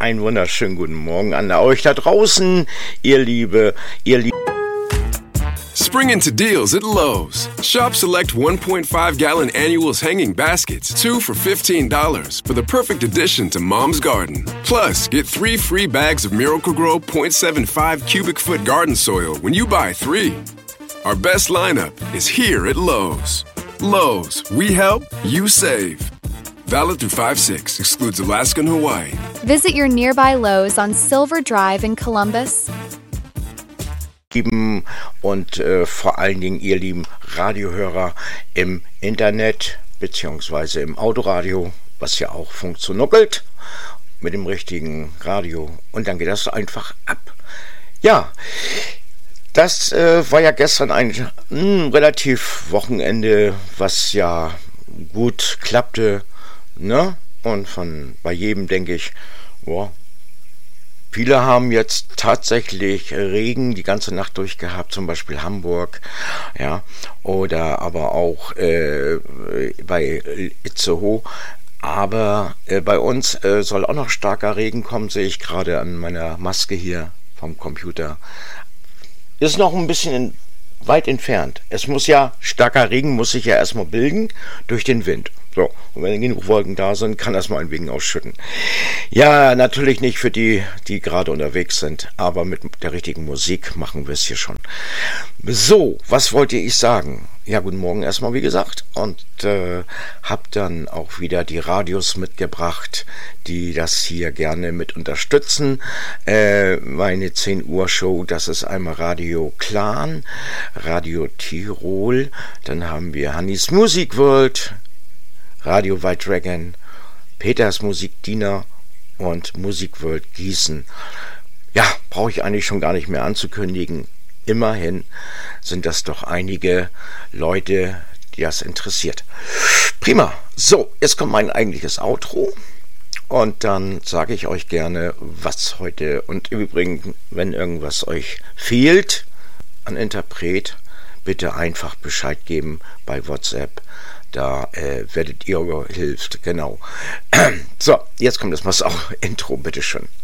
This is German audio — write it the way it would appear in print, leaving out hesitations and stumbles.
Einen wunderschönen guten Morgen an euch da draußen, ihr Liebe. Spring into deals at Lowe's. Shop select 1.5-gallon annuals hanging baskets, 2 for $15, for the perfect addition to Mom's Garden. Plus, get 3 free bags of Miracle-Gro 0.75 cubic foot garden soil when you buy 3. Our best lineup is here at Lowe's. Lowe's, we help, you save. Valid through 5/6, excludes Alaska and Hawaii. Visit your nearby Lowe's on Silver Drive in Columbus. Und vor allen Dingen ihr lieben Radiohörer im Internet beziehungsweise im Autoradio, was ja auch funktioniert mit dem richtigen Radio, und dann geht das einfach ab. Ja, das war ja gestern ein relativ Wochenende, was ja gut klappte, ne? Und bei jedem denke ich, boah, viele haben jetzt tatsächlich Regen die ganze Nacht durchgehabt, zum Beispiel Hamburg, ja, oder aber auch bei Itzehoe. Aber bei uns soll auch noch starker Regen kommen, sehe ich gerade an meiner Maske hier vom Computer. Ist noch ein bisschen weit entfernt. Es muss ja, starker Regen muss sich ja erstmal bilden durch den Wind. So, und wenn genug Wolken da sind, kann das mal ein wenig ausschütten. Ja, natürlich nicht für die, die gerade unterwegs sind, aber mit der richtigen Musik machen wir es hier schon. So, was wollte ich sagen? Ja, guten Morgen erstmal, wie gesagt, und hab dann auch wieder die Radios mitgebracht, die das hier gerne mit unterstützen. Meine 10 Uhr Show, das ist einmal Radio Clan, Radio Tirol, dann haben wir Hannis Music World, Radio White Dragon, Peters Musikdiener und Music World Gießen. Ja, brauche ich eigentlich schon gar nicht mehr anzukündigen. Immerhin sind das doch einige Leute, die das interessiert. Prima. So, jetzt kommt mein eigentliches Outro. Und dann sage ich euch gerne, was heute, und im Übrigen, wenn irgendwas euch fehlt an Interpret, bitte einfach Bescheid geben bei WhatsApp. Da werdet ihr gehilft, genau. So, jetzt kommt das Intro, bitteschön.